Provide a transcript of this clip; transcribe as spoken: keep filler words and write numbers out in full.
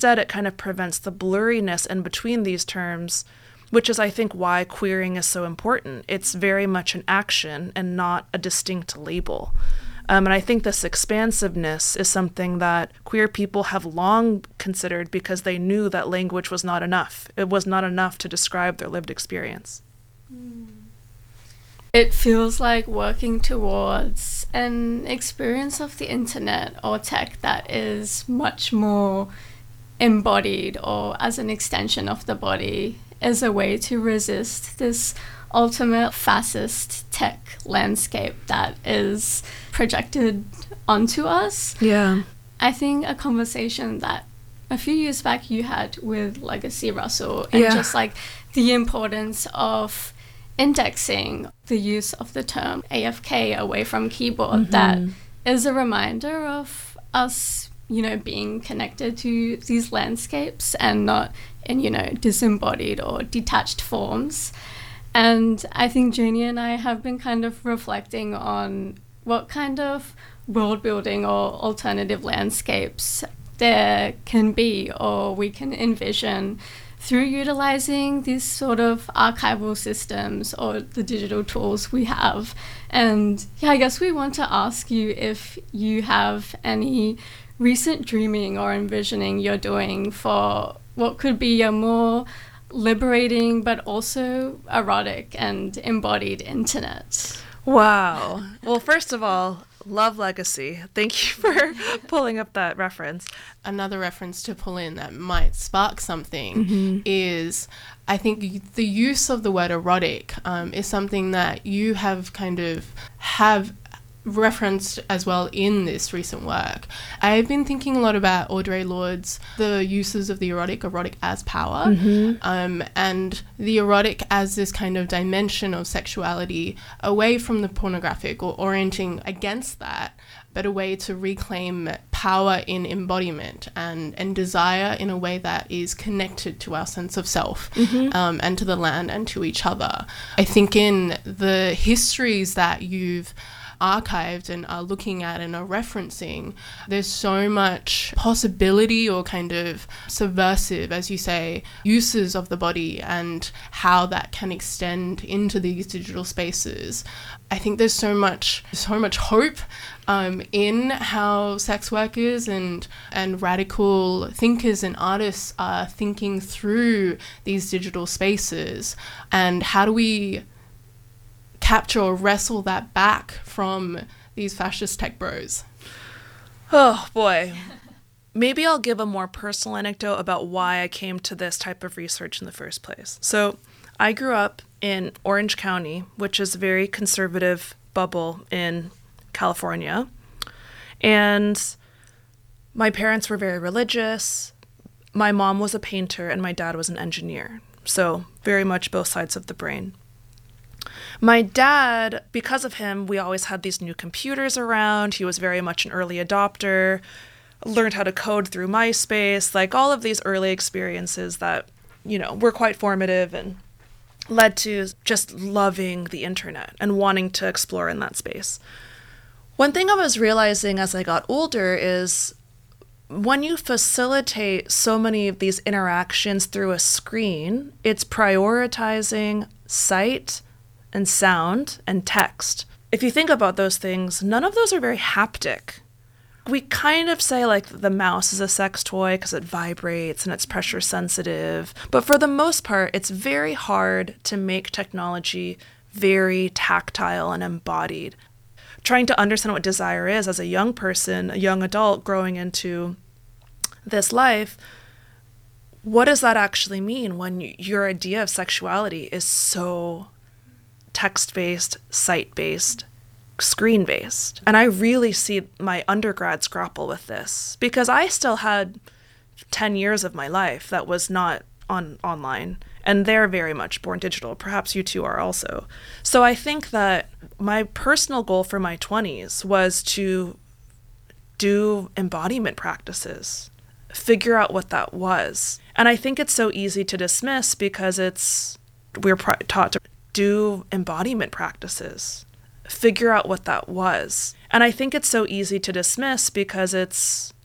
Instead, it kind of prevents the blurriness in between these terms, which is, I think, why queering is so important. It's very much an action and not a distinct label. Um, and I think this expansiveness is something that queer people have long considered because they knew that language was not enough. It was not enough to describe their lived experience. It feels like working towards an experience of the internet or tech that is much more embodied or as an extension of the body as a way to resist this ultimate fascist tech landscape that is projected onto us. Yeah. I think a conversation that a few years back you had with Legacy Russell and yeah. just like the importance of indexing the use of the term A F K away from keyboard, mm-hmm. that is a reminder of us, you know, being connected to these landscapes and not in, you know, disembodied or detached forms. And I think Janie and I have been kind of reflecting on what kind of world building or alternative landscapes there can be or we can envision through utilizing these sort of archival systems or the digital tools we have. And yeah, I guess we want to ask you if you have any recent dreaming or envisioning you're doing for what could be a more liberating but also erotic and embodied internet. Wow. Well, first of all, love Legacy. Thank you for pulling up that reference. Another reference to pull in that might spark something mm-hmm. is, I think the use of the word erotic um, is something that you have kind of have referenced as well in this recent work. I've been thinking a lot about Audre Lorde's The Uses of the Erotic, erotic as power, mm-hmm. um, and the erotic as this kind of dimension of sexuality away from the pornographic or orienting against that, but a way to reclaim power in embodiment and, and desire in a way that is connected to our sense of self mm-hmm. um, and to the land and to each other. I think in the histories that you've archived and are looking at and are referencing, there's so much possibility or kind of subversive, as you say, uses of the body and how that can extend into these digital spaces. I think there's so much, so much hope um, in how sex workers and and radical thinkers and artists are thinking through these digital spaces, and how do we capture or wrestle that back from these fascist tech bros? Oh boy. Maybe I'll give a more personal anecdote about why I came to this type of research in the first place. So I grew up in Orange County, which is a very conservative bubble in California. And my parents were very religious. My mom was a painter and my dad was an engineer. So very much both sides of the brain. My dad, because of him, we always had these new computers around. He was very much an early adopter, learned how to code through MySpace, like all of these early experiences that, you know, were quite formative and led to just loving the internet and wanting to explore in that space. One thing I was realizing as I got older is when you facilitate so many of these interactions through a screen, it's prioritizing sight and sound and text. If you think about those things, none of those are very haptic. We kind of say like the mouse is a sex toy because it vibrates and it's pressure sensitive. But for the most part, it's very hard to make technology very tactile and embodied. Trying to understand what desire is as a young person, a young adult growing into this life, what does that actually mean when your idea of sexuality is so text-based, sight-based, screen-based? And I really see my undergrads grapple with this because I still had ten years of my life that was not on online, and they're very much born digital. Perhaps you two are also. So I think that my personal goal for my twenties was to do embodiment practices, figure out what that was. And I think it's so easy to dismiss because it's we're pro- taught to do embodiment practices, figure out what that was. And I think it's so easy to dismiss because it's